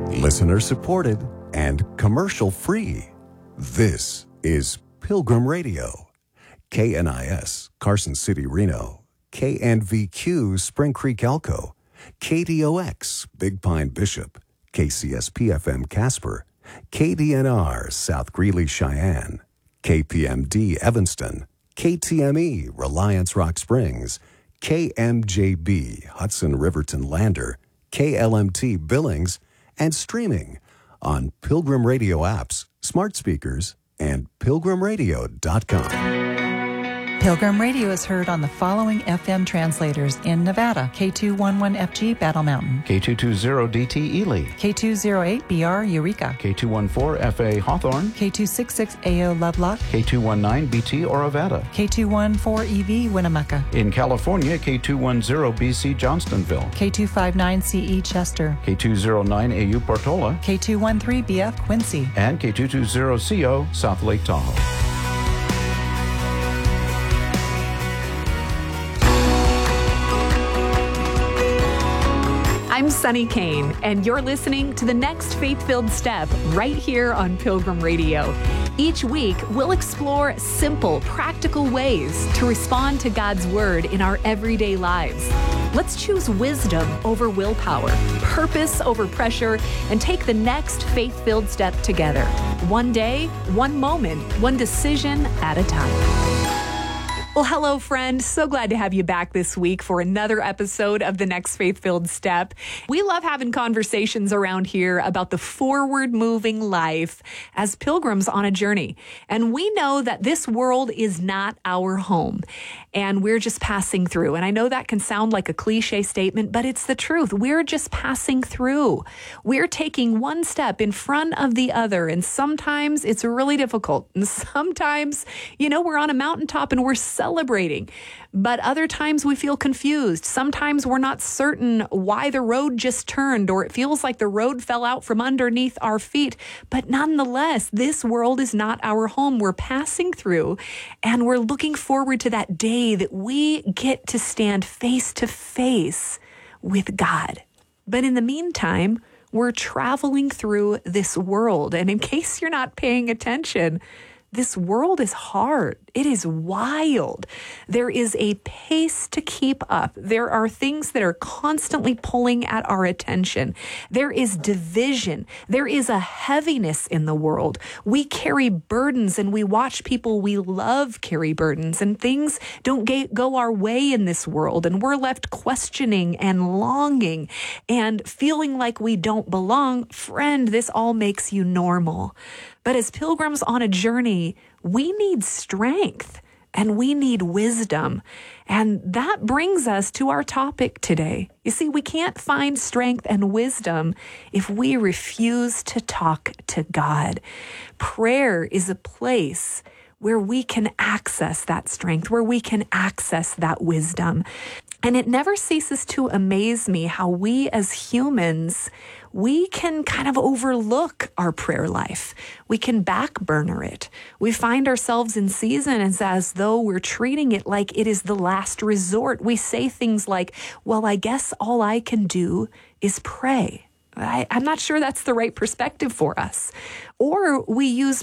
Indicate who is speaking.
Speaker 1: Listener supported and commercial free. This is Pilgrim Radio. KNIS, Carson City, Reno. KNVQ, Spring Creek, Elko. KDOX, Big Pine, Bishop. KCSP-FM, Casper. KDNR, South Greeley, Cheyenne. KPMD, Evanston. KTME, Reliance, Rock Springs. KMJB, Hudson Riverton, Lander. KLMT, Billings. And streaming on Pilgrim Radio apps, smart speakers, and pilgrimradio.com.
Speaker 2: Pilgrim Radio is heard on the following FM translators in Nevada: K211FG Battle Mountain,
Speaker 3: K220DT Ely,
Speaker 2: K208BR Eureka,
Speaker 3: K214FA Hawthorne,
Speaker 2: K266AO Lovelock,
Speaker 3: K219BT Orovada.
Speaker 2: K214EV Winnemucca,
Speaker 3: In California, K210BC Johnstonville,
Speaker 2: K259CE Chester,
Speaker 3: K209AU Portola,
Speaker 2: K213BF Quincy.
Speaker 3: and K220CO South Lake Tahoe.
Speaker 4: I'm Sunny Kane, and you're listening to the next Faith-Filled Step right here on Pilgrim Radio. Each week, we'll explore simple, practical ways to respond to God's Word in our everyday lives. Let's choose wisdom over willpower, purpose over pressure, and take the next faith-filled step together. One day, one moment, one decision at a time. Well, hello, friend. So glad to have you back this week for another episode of the Next Faith-Filled Step. We love having conversations around here about the forward-moving life as pilgrims on a journey. And we know that this world is not our home, and we're just passing through. And I know that can sound like a cliche statement, but it's the truth. We're just passing through. We're taking one step in front of the other, and sometimes it's really difficult. And sometimes, we're on a mountaintop and we're celebrating, but other times we feel confused. Sometimes we're not certain why the road just turned, or it feels like the road fell out from underneath our feet. But nonetheless, this world is not our home. We're passing through, and we're looking forward to that day that we get to stand face to face with God. But in the meantime, we're traveling through this world. And in case you're not paying attention, this world is hard. It is wild. There is a pace to keep up. There are things that are constantly pulling at our attention. There is division. There is a heaviness in the world. We carry burdens, and we watch people we love carry burdens, and things don't go our way in this world, and we're left questioning and longing and feeling like we don't belong. Friend, this all makes you normal. But as pilgrims on a journey, we need strength and we need wisdom. And that brings us to our topic today. You see, we can't find strength and wisdom if we refuse to talk to God. Prayer is a place where we can access that strength, where we can access that wisdom. And it never ceases to amaze me how we as humans, we can kind of overlook our prayer life. We can backburner it. We find ourselves in seasons as though we're treating it like it is the last resort. We say things like, well, I guess all I can do is pray. I'm not sure that's the right perspective for us. Or we use